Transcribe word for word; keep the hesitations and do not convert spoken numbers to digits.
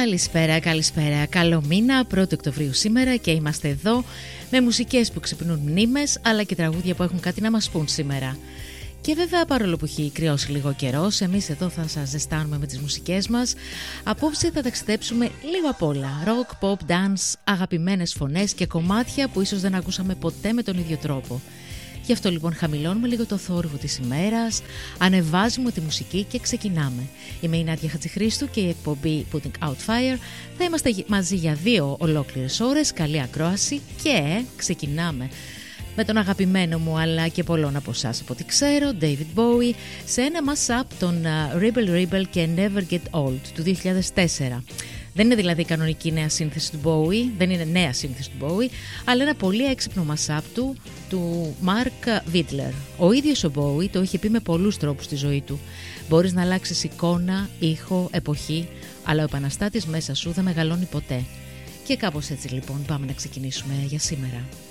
Καλησπέρα, καλησπέρα. Καλό μήνα, πρώτη Οκτωβρίου σήμερα και είμαστε εδώ με μουσικές που ξυπνούν μνήμες αλλά και τραγούδια που έχουν κάτι να μας πούν σήμερα. Και βέβαια, παρόλο που έχει κρυώσει λίγο καιρός, εμείς εδώ θα σας ζεστάνουμε με τις μουσικές μας. Απόψε θα ταξιδέψουμε λίγο απ' όλα. Rock, pop, dance, αγαπημένες φωνές και κομμάτια που ίσως δεν ακούσαμε ποτέ με τον ίδιο τρόπο. Γι' αυτό λοιπόν χαμηλώνουμε λίγο το θόρυβο της ημέρας, ανεβάζουμε τη μουσική και ξεκινάμε. Είμαι η Νάντια Χατζηχρήστου και η εκπομπή Putting Out Fire. Θα είμαστε μαζί για δύο ολόκληρες ώρες. Καλή ακρόαση και ξεκινάμε με τον αγαπημένο μου αλλά και πολλών από εσάς από ό,τι ξέρω, David Bowie, σε ένα mash-up των uh, Rebel Rebel και Never Get Old του δύο χιλιάδες τέσσερα. Δεν είναι δηλαδή η κανονική νέα σύνθεση του Bowie, δεν είναι νέα σύνθεση του Bowie, αλλά ένα πολύ έξυπνο mash-up του, του Mark Vidler. Ο ίδιος ο Bowie το είχε πει με πολλούς τρόπους στη ζωή του. Μπορείς να αλλάξεις εικόνα, ήχο, εποχή, αλλά ο επαναστάτης μέσα σου δεν μεγαλώνει ποτέ. Και κάπως έτσι λοιπόν πάμε να ξεκινήσουμε για σήμερα.